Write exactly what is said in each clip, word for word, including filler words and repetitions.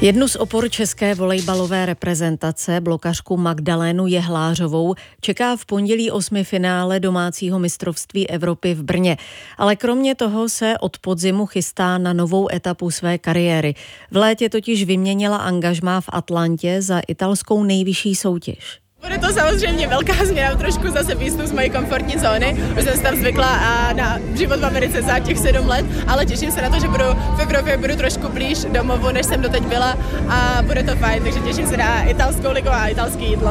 Jednu z opor české volejbalové reprezentace, blokařku Magdalénu Jehlářovou, čeká v pondělí osmifinále domácího mistrovství Evropy v Brně. Ale kromě toho se od podzimu chystá na novou etapu své kariéry. V létě totiž vyměnila angažmá v Atlantě za italskou nejvyšší soutěž. Bude to samozřejmě velká změna, trošku zase výstup z mojí komfortní zóny. Už jsem se tam zvykla a na život v Americe za těch sedm let, ale těším se na to, že budu v Evropě, budu trošku blíž domovu, než jsem doteď byla a bude to fajn, takže těším se na italskou ligu a italské jídlo.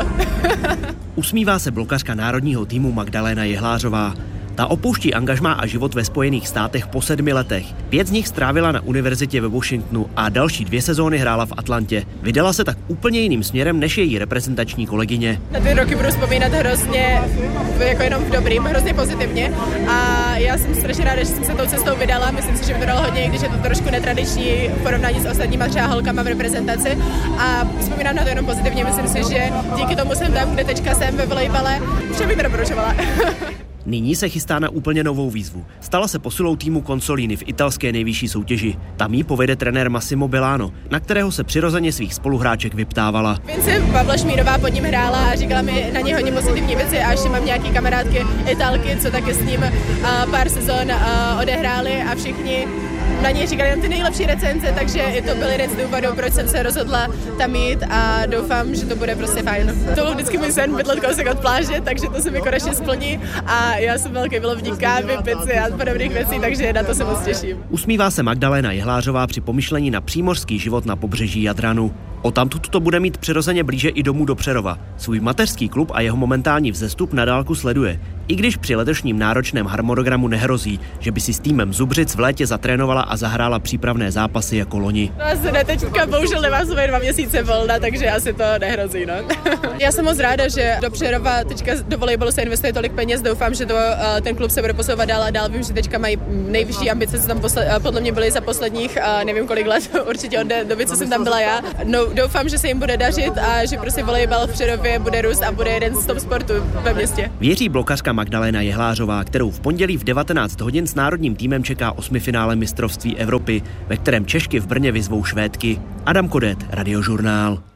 Usmívá se blokařka národního týmu Magdaléna Jehlářová. Ta opouští angažmá a život ve Spojených státech po sedmi letech. Pět z nich strávila na univerzitě ve Washingtonu a další dvě sezóny hrála v Atlantě. Vydala se tak úplně jiným směrem než její reprezentační kolegyně. Na ty roky budu vzpomínat hrozně, jako jenom v dobrým, hrozně pozitivně a já jsem strašně ráda, že jsem se tou cestou vydala. Myslím si, že mi to dalo hodně, i když je to trošku netradiční v porovnání s ostatníma třeba holkama v reprezentaci a vzpomínám na to jenom pozitivně. Myslím si, že díky tomu jsem tam, kde teďka jsem ve volejbale, vše bych to doporučovala. Nyní se chystá na úplně novou výzvu. Stala se posilou týmu Consolini v italské nejvyšší soutěži. Tam jí povede trenér Massimo Bellano, na kterého se přirozeně svých spoluhráček vyptávala. Vince Pavla Šmírová pod ním hrála a říkala mi na něj hodně pozitivní věci a ještě mám nějaký kamarádky Italky, co taky s ním uh, pár sezon uh, odehráli a všichni na něj říkali jenom ty nejlepší recenze, takže i to byl jeden z důvodů, proč jsem se rozhodla tam jít a doufám, že to bude prostě fajn. To byl vždycky můj sen bydlet kousek od pláže, takže to se mi konečně splní a já jsem velký milovník kávy, pici a podobných věcí, takže na to se moc těším. Usmívá se Magdaléna Jehlářová při pomyšlení na přímořský život na pobřeží Jadranu. Odtamtud to bude mít přirozeně blíže i domů do Přerova. Svůj mateřský klub a jeho momentální vzestup na dálku sleduje. I když při letošním náročném harmonogramu nehrozí, že by si s týmem Zubřic v létě zatrénovala a zahrála přípravné zápasy jako loni. No asi ne, teďka bohužel nemám svoje dva měsíce volna, takže asi to nehrozí, no. Já jsem moc ráda, že do Přerova teďka do volejbalu se investuje tolik peněz, doufám, že to, ten klub se bude posouvat dál a dál. Vím, že teďka mají nejvyšší ambice, co tam posle, podle mě byly za posledních nevím kolik let, určitě od doby, co jsem tam byla já. No, doufám, že se jim bude dařit a že prostě volejbal v Přerově bude růst a bude jeden z top sportů ve městě. Věří blokařka Magdaléna Jehlářová, kterou v pondělí v devatenáct hodin s národním týmem čeká osmifinále mistrovství Evropy, ve kterém Češky v Brně vyzvou Švédky. Adam Kodet, Radiožurnál.